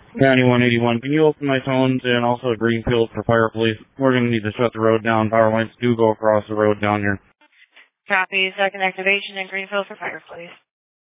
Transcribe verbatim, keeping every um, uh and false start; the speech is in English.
County one eighty-one, can you open my phones and also Greenfield for fire police? We're going to need to shut the road down. Power lines do go across the road down here. Copy. Second activation in Greenfield for fire police.